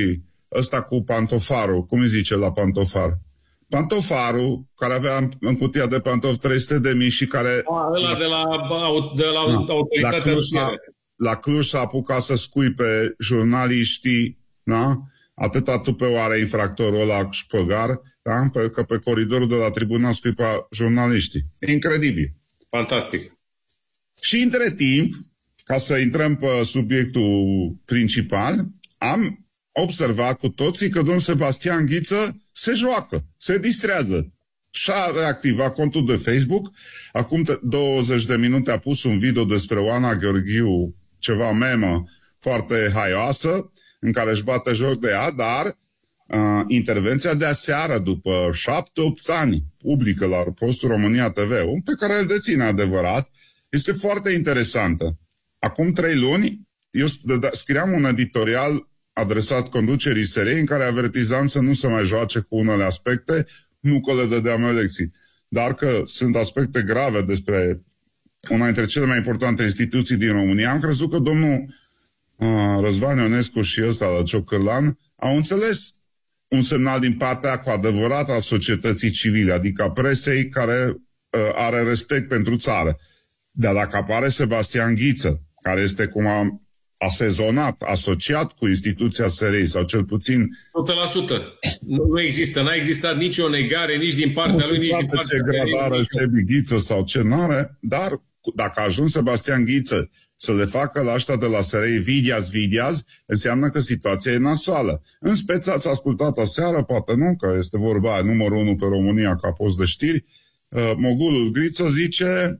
ăsta cu Pantofarul, cum îi zice la Pantofar? Pantofarul, care avea în cutia de pantofi 300.000 și care... Ăla de la autoritatea la Cluj s-a apucat să scuipe jurnaliștii, da? Atâta tupeu are infractorul ăla Șpăgar, da? Că pe coridorul de la tribunal scuipa jurnaliștii. E incredibil. Fantastic. Și între timp, ca să intrăm pe subiectul principal, am observat cu toții că domnul Sebastian Ghiță se joacă, se distrează. Și-a reactivat contul de Facebook. Acum 20 de minute a pus un video despre Oana Gheorghiu, ceva memă foarte haioasă, în care își bate joc de ea, dar intervenția de aseară, după 7-8 ani, publică la postul România TV, pe care îl deține adevărat, este foarte interesantă. Acum 3 luni, eu scriam un editorial adresat conducerii SRI în care avertizam să nu se mai joace cu unele aspecte, nu că le dădeam lecții, dar că sunt aspecte grave despre una dintre cele mai importante instituții din România. Am crezut că domnul Răzvan Ionescu și ăsta la Ciocârlan au înțeles un semnal din partea cu adevărat a societății civile, adică a presei care are respect pentru țară. Dar dacă apare Sebastian Ghiță, care este cum a asezonat, asociat cu instituția SRI, sau cel puțin... 100%. Nu există, n-a existat nicio negare, nici din partea lui, nici din partea ce gradare Sebi Ghiță sau ce n-are, dar dacă a ajuns Sebastian Ghiță să le facă la ăștia de la SRI vidiaz, înseamnă că situația e nasoală. În speță ați ascultat aseară, poate nu, că este vorba numărul 1 pe România ca post de știri, mogulul Ghiță zice...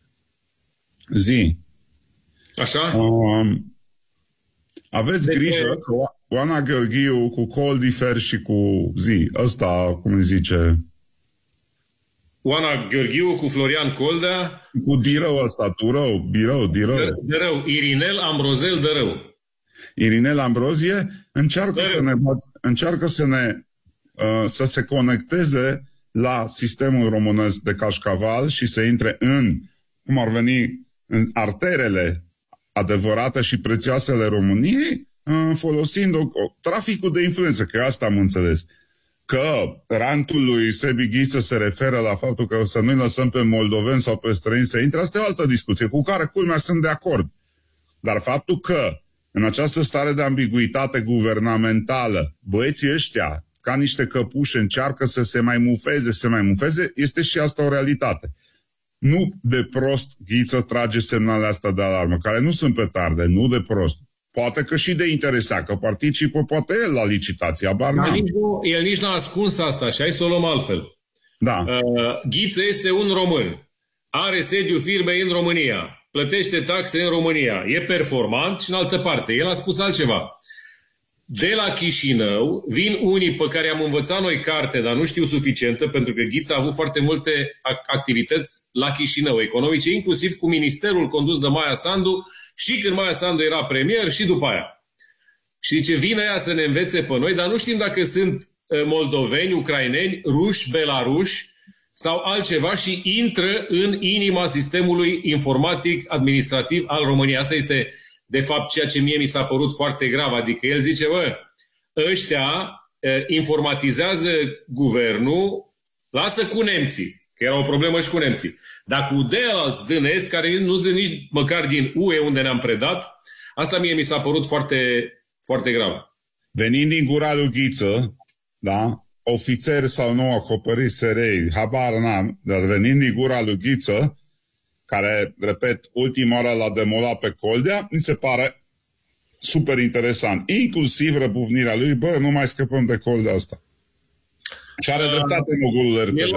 Așa? Aveți grijă că Oana Gheorghiu cu Coldifer și cu ăsta, cum îi zice... Oana Gheorghiu cu Florian Coldea... Cu Dirău ăsta, Dirău. Dărău. Irinel Ambrozel Dărău. Irinel Ambrozie încearcă să se conecteze la sistemul românesc de cașcaval și să intre cum ar veni, în arterele adevărate și prețioasele României, folosind traficul de influență, că asta am înțeles. Că rantul lui Sebi Ghiță se referă la faptul că să nu-i lăsăm pe moldoveni sau pe străini să intre, asta e o altă discuție, cu care culmea sunt de acord. Dar faptul că în această stare de ambiguitate guvernamentală, băieții ăștia, ca niște căpuși, încearcă să se mai mufeze, este și asta o realitate. Nu de prost Ghiță trage semnalele astea de alarmă, care nu sunt petarde, nu de prost. Poate că și de interesat, că participă poate el la licitație, abar n-am. El nici n-a ascuns asta și hai să o luăm altfel. Da. Ghiță este un român, are sediu firmei în România, plătește taxe în România, e performant și în altă parte. El a spus altceva. De la Chișinău vin unii pe care am învățat noi carte, dar nu știu suficientă, pentru că Ghiță a avut foarte multe activități la Chișinău, economice, inclusiv cu ministerul condus de Maia Sandu, și când Maia Sandu era premier și după aia. Și zice, vine ea să ne învețe pe noi, dar nu știm dacă sunt moldoveni, ucraineni, ruși, belaruși sau altceva și intră în inima sistemului informatic administrativ al României. Asta este, de fapt, ceea ce mie mi s-a părut foarte grav. Adică el zice, ăștia informatizează guvernul, lasă cu nemții, că era o problemă și cu nemții. Dar cu delalți din Est, care nu sunt nici măcar din UE, unde ne-am predat, asta mie mi s-a părut foarte, foarte grav. Venind din gura lui Ghiță, da, ofițeri sau nu acoperiți SRI, habar n-am, dar venind din gura lui Ghiță, care, repet, ultima oară l-a demolat pe Coldea, mi se pare super interesant. Inclusiv răbufnirea lui, nu mai scăpăm de Coldea asta. Și are dreptate mogulul RTV.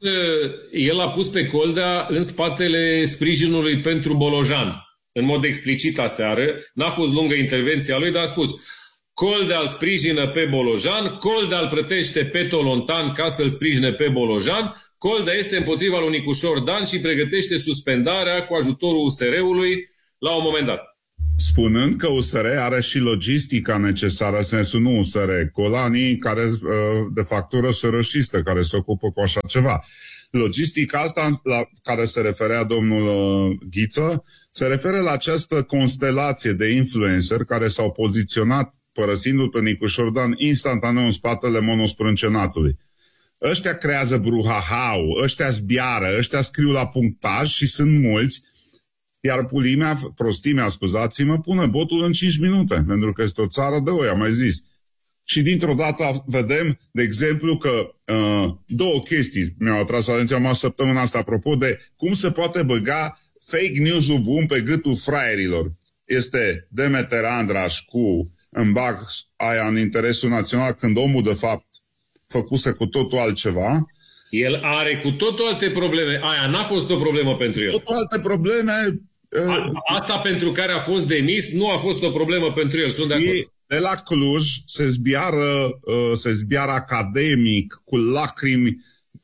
El a pus pe Coldea în spatele sprijinului pentru Bolojan. În mod explicit aseară. N-a fost lungă intervenția lui, dar a spus Coldea îl sprijină pe Bolojan, Coldea îl plătește pe Tolontan ca să-l sprijine pe Bolojan, Coldea este împotriva lui Nicușor Dan și pregătește suspendarea cu ajutorul USR-ului la un moment dat. Spunând că USR are și logistica necesară, în sensul nu USR, Colanii care de factură sărășistă, care se ocupă cu așa ceva. Logistica asta la care se referea domnul Ghiță, se referă la această constelație de influencer care s-au poziționat părăsindu-l pe Nicu Șordan instantaneu în spatele monosprâncenatului. Ăștia creează bruhahau, ăștia zbiară, ăștia scriu la punctaj și sunt mulți, iar prostimea, scuzați-mă, pune botul în 5 minute, pentru că este o țară de oi, am mai zis. Și dintr-o dată vedem, de exemplu, că două chestii mi-au atras atenția mea săptămâna asta, apropo de cum se poate băga fake news-ul bun pe gâtul fraierilor. Este Demeter Andraș cu îmi bag aia în interesul național, când omul, de fapt, făcuse cu totul altceva. El are cu totul alte probleme. Aia n-a fost o problemă pentru el. Totul alte probleme. Asta pentru care a fost demis nu a fost o problemă pentru el. Sunt de acord. De la Cluj se zbiară academic cu lacrimi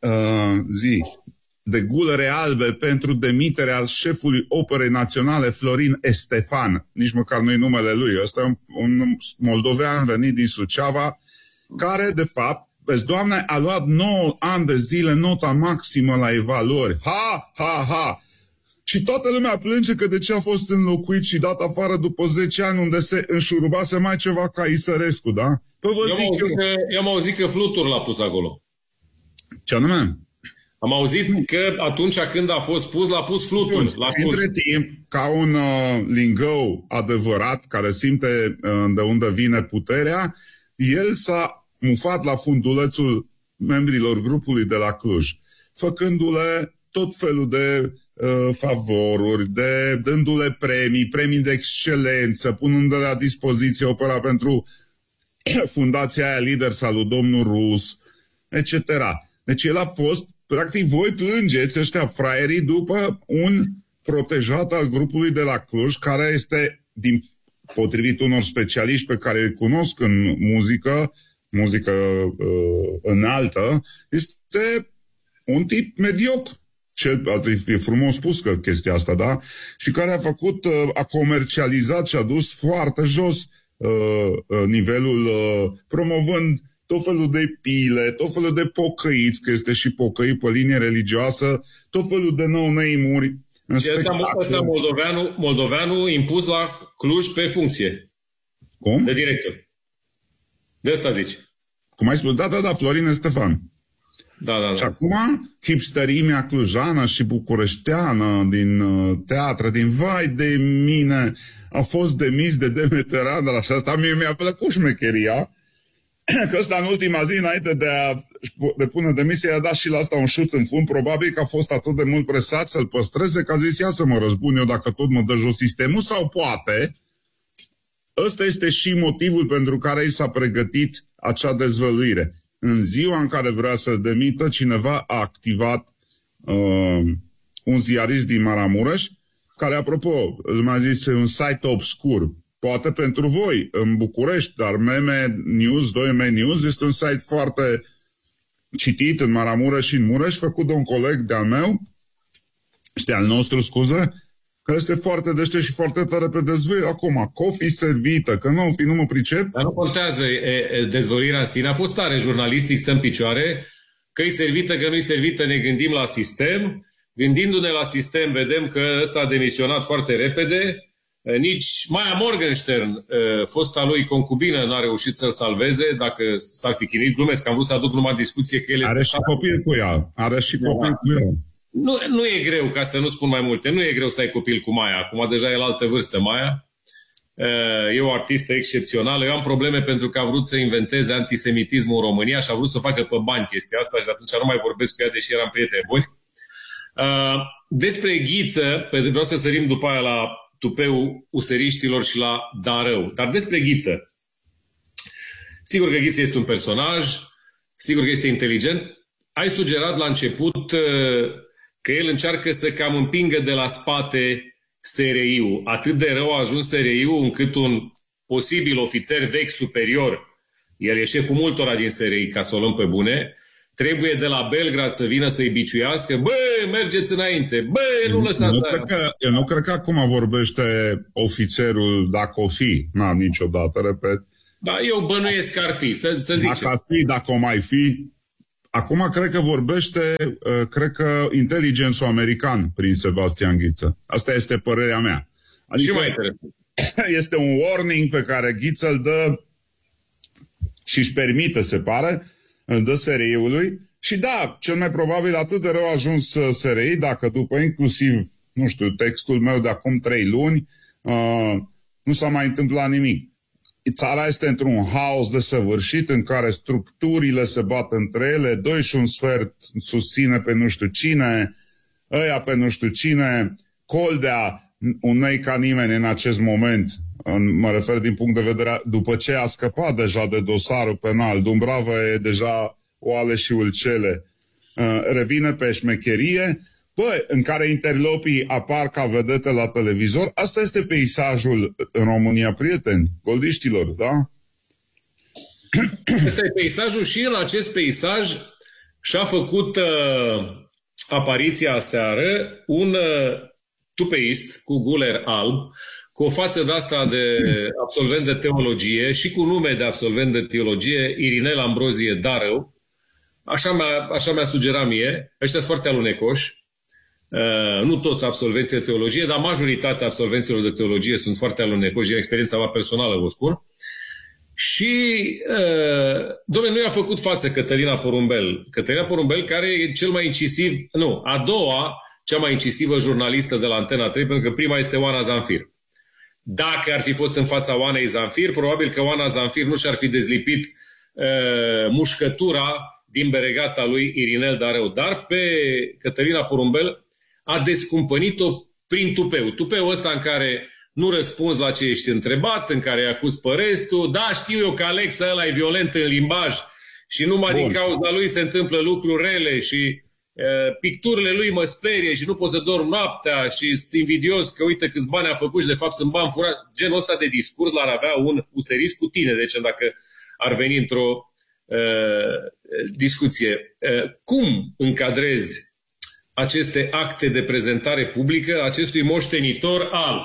de gulere albe pentru demiterea șefului Operei Naționale Florin Estefan. Nici măcar nu-i numele lui. Ăsta e un moldovean venit din Suceava, care, de fapt, vezi, Doamne, a luat 9 ani de zile nota maximă la evaluări. Ha, ha, ha! Și toată lumea plânge că de ce a fost înlocuit și dat afară după 10 ani, unde se înșurubase mai ceva ca Isărescu, da? Eu am auzit că Flutur l-a pus acolo. Ce anume? Am auzit că atunci când a fost pus, l-a pus Flutur. Între timp, ca un lingău adevărat, care simte de unde vine puterea, el s-a mufat la fundulețul membrilor grupului de la Cluj, făcându-le tot felul de favoruri, dându-le premii de excelență, punând la dispoziție opera pentru fundația aia Leaders al lui domnul Rus, etc. Deci el a fost, practic voi plângeți ăștia fraierii după un protejat al grupului de la Cluj, care este, potrivit unor specialiști pe care îi cunosc în muzică înaltă, este un tip mediocru. E frumos spus că chestia asta, da? Și care a comercializat și a dus foarte jos nivelul, promovând tot felul de pile, tot felul de pocăiți, că este și pocăit pe linie religioasă, tot felul de no-name-uri. Și ăsta moldoveanul impus la Cluj pe funcție. Cum? De director. De asta zici. Cum ai spus? Da, Florin Stefan. Da. Și acum, hipsterimea clujană și bucureșteană din teatră, vai de mine, a fost demis de Demeter Andraș. Și asta mie mi-a plăcut șmecheria, că ăsta în ultima zi, înainte de pune demisia, i-a dat și la asta un șut în fund. Probabil că a fost atât de mult presat să-l păstreze, că a zis, ia să mă răzbun eu dacă tot mă dă jos sistemul, sau poate, ăsta este și motivul pentru care i s-a pregătit acea dezvăluire. În ziua în care vrea să-l demită, cineva a activat un ziarist din Maramureș, care, apropo, mi-a zis, un site obscur. Poate pentru voi, în București, dar Meme News, 2M News, este un site foarte citit în Maramureș și în Mureș, făcut de un coleg de-al meu, al nostru, scuze, care este foarte deștept și foarte tare pe dezvăluire. Acum, coffee servită, că nu mă pricep. Dar nu contează dezvăluirea în sine. A fost tare jurnalistic, stă în picioare, că-i servită, că nu-i servită, ne gândim la sistem. Gândindu-ne la sistem, vedem că ăsta a demisionat foarte repede. Nici Maia Morgenstern, fosta lui concubină, n-a reușit să-l salveze, dacă s-ar fi chinuit. Glumesc, am vrut să aduc numai discuție că el are și copil cu ea. Nu e greu, ca să nu spun mai multe, nu e greu să ai copil cu Maia. Acum deja e la altă vârstă Maia. E o artistă excepțională. Eu am probleme pentru că a vrut să inventeze antisemitismul în România și a vrut să facă pe bani chestia asta și de atunci nu mai vorbesc cu ea, deși eram prieteni buni. Despre Ghiță, vreau să sărim după aia la tupeul useriștilor și la Darău. Dar despre Ghiță. Sigur că Ghiță este un personaj, sigur că este inteligent. Ai sugerat la început că el încearcă să cam împingă de la spate SRI-ul. Atât de rău a ajuns SRI-ul încât un posibil ofițer vechi superior, el e șeful multora din SRI, ca să o luăm pe bune, trebuie de la Belgrad să vină să-i biciuiască. Bă, mergeți înainte! Bă, nu lăsați! Eu nu cred că acum vorbește ofițerul, dacă o fi. N-am niciodată, repet. Da, eu bănuiesc că ar fi, să zicem. Dacă ar fi, dacă o mai fi. Acum cred că vorbește, cred că inteligențul american prin Sebastian Ghiță. Asta este părerea mea. Adică și mai interesant. Este un warning pe care Ghiță îl dă și își permite, se pare, dă SRI-ului. Și da, cel mai probabil atât de rău a ajuns SRI, dacă după inclusiv, nu știu, textul meu de acum 3 luni, nu s-a mai întâmplat nimic. Țara este într-un haos desăvârșit în care structurile se bat între ele, 2 și un sfert susține pe nu știu cine, ăia pe nu știu cine, Coldea, un nei ca nimeni în acest moment, mă refer din punct de vedere, după ce a scăpat deja de dosarul penal, Dumbrava e deja oale și ulcele, revine pe șmecherie, în care interlopii apar ca vedete la televizor. Asta este peisajul în România, prieteni, goldiștilor, da? Asta e peisajul și în acest peisaj și-a făcut apariția aseară un tupeist cu guler alb, cu o față de asta de absolvent de teologie și cu nume de absolvent de teologie, Irinel Ambrozie Darău. Așa mi-a sugerat mie. Ăștia sunt foarte alunecoși. Nu toți absolvenții de teologie, dar majoritatea absolvenților de teologie sunt foarte alunecoși. Din experiența mea personală vă spun. Și, dom'le, nu i-a făcut față Cătălina Porumbel. Cătălina Porumbel, care e cel mai incisiv, a doua, cea mai incisivă jurnalistă de la Antena 3, pentru că prima este Oana Zanfir. Dacă ar fi fost în fața Oanei Zanfir, probabil că Oana Zanfir nu și-ar fi dezlipit mușcătura din beregata lui Irinel Darău. Dar pe Cătălina Porumbel a descumpănit-o prin tupeu. Tupeul ăsta în care nu răspunzi la ce ești întrebat, în care îi acuz pe restul. Da, știu eu că Alexa ăla e violent în limbaj și numai din cauza lui se întâmplă lucruri rele și picturile lui mă sperie și nu pot să dorm noaptea și sunt invidios că uite câți bani a făcut și de fapt sunt bani furați. Genul ăsta de discurs l-ar avea un userist cu tine, deci dacă ar veni într-o discuție. Cum încadrezi aceste acte de prezentare publică acestui moștenitor al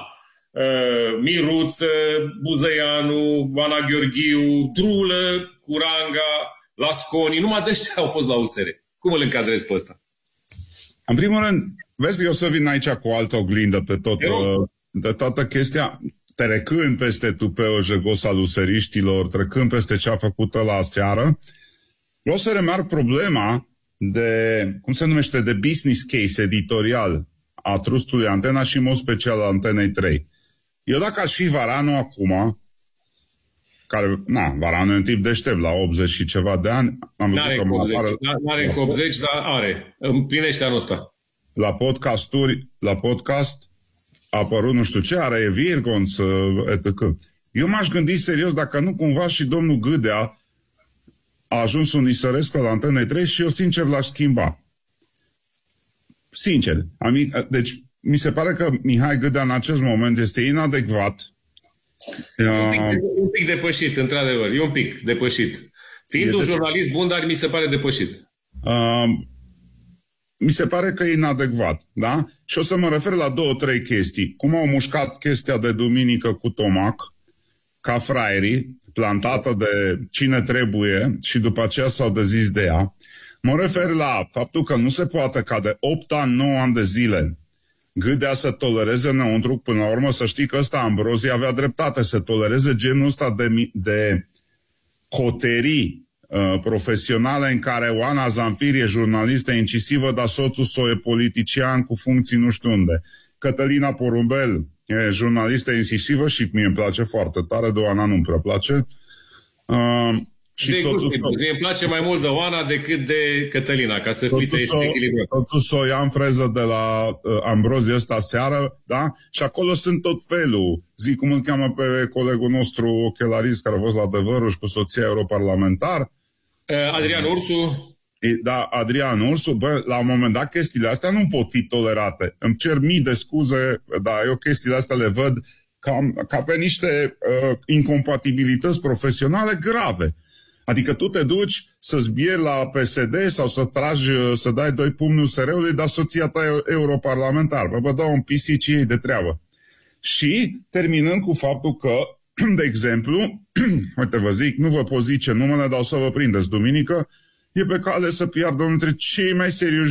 Miruță, Buzăianu, Oana Gheorghiu, Drulă, Curanga, Lasconi, numai de ăștia au fost la USR. Cum îl încadrezi pe ăsta? În primul rând, vezi, eu să vin aici cu o altă oglindă pe tot, de toată chestia, trecând peste tupeul jegos al useriștilor, trecând peste ce a făcut la seară, vreau să remarc problema de, cum se numește, de business case editorial a trustului Antena și în mod special a Antenei 3. Eu dacă aș fi Varanu acum, care, Varanu e un tip deștept, la 80 și ceva de ani, am văzut că N-are încă 80, dar are. Împlinește anul ăsta. La podcast a apărut nu știu ce, are Virgonț, etc. Eu m-aș gândi serios dacă nu cumva și domnul Gâdea a ajuns un Isărescu la Antena 3 și eu sincer l-aș schimba. Sincer. Deci mi se pare că Mihai Gâdea în acest moment este inadecvat. Un pic depășit, într-adevăr. E un pic depășit. Fiind un jurnalist bun, dar mi se pare depășit. Mi se pare că e inadecvat, da? Și o să mă refer la 2-3 chestii. Cum au mușcat chestia de duminică cu Tomac, ca fraierii, plantată de cine trebuie și după aceea s-au dezis de ea. Mă refer la faptul că nu se poate ca de 8 ani, 9 ani de zile Gâdea să tolereze înăuntru, până la urmă să știi că ăsta Ambrozie avea dreptate, să tolereze genul ăsta de coterii profesionale în care Oana Zanfir e jurnalistă incisivă, dar soțul său e politician cu funcții nu știu unde. Cătălina Porumbel e jurnalistă incisivă și mie îmi place foarte tare, de Oana nu-mi prea place. Și mie îmi place mai mult de Oana decât de Cătălina, ca să fii echilibrat. Totul s-o ia în freză de la Ambrozie ăsta seară, da? Și acolo sunt tot felul. Zic cum îl cheamă pe colegul nostru ochelarist care a fost la Adevărul și cu soția europarlamentar. Adrian Ursu. Da, Adrian Ursu. Bă, la un moment dat chestiile astea nu pot fi tolerate. Îmi cer mii de scuze, dar eu chestiile astea le văd ca pe niște incompatibilități profesionale grave. Adică tu te duci să zbieri la PSD sau să tragi, să dai 2 pumni USR-ului, dar soția ta e europarlamentar. Vă dau un pisici ei de treabă. Și terminând cu faptul că, de exemplu, uite vă zic, nu vă pot zice numele, dar o să vă prindeți duminică, e pe cale să piardă unul dintre cei mai serioși